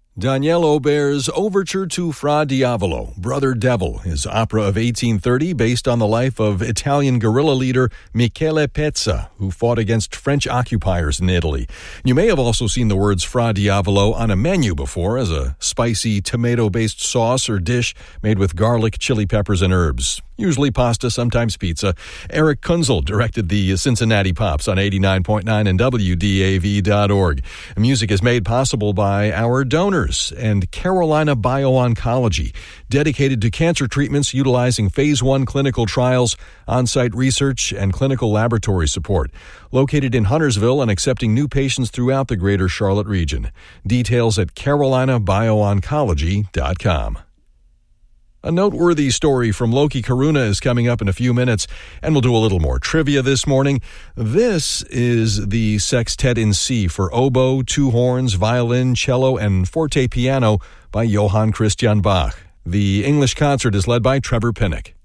Daniel Auber's Overture to Fra Diavolo, Brother Devil, is opera of 1830 based on the life of Italian guerrilla leader Michele Pezza, who fought against French occupiers in Italy. You may have also seen the words Fra Diavolo on a menu before as a spicy tomato-based sauce or dish made with garlic, chili peppers, and herbs. Usually pasta, sometimes pizza. Eric Kunzel directed the Cincinnati Pops on 89.9 and WDAV.org. Music is made possible by our donors and Carolina Bio-Oncology, dedicated to cancer treatments utilizing Phase 1 clinical trials, on-site research, and clinical laboratory support. Located in Huntersville and accepting new patients throughout the greater Charlotte region. Details at carolinabioncology.com. A noteworthy story from Loki Karuna is coming up in a few minutes, and we'll do a little more trivia this morning. This is the Sextet in C for oboe, two horns, violin, cello, and forte piano by Johann Christian Bach. The English concert is led by Trevor Pinnock.